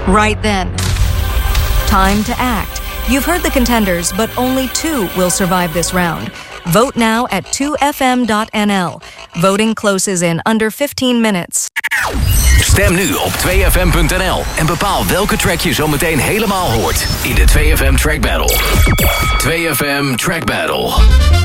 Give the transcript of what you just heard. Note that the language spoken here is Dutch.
right then. Time to act. You've heard the contenders, but only 2 will survive this round. Vote now at 2fm.nl. Voting closes in under 15 minutes. Stem nu op 2fm.nl en bepaal welke track je zo meteen helemaal hoort in de 2FM Track Battle. 2FM Track Battle.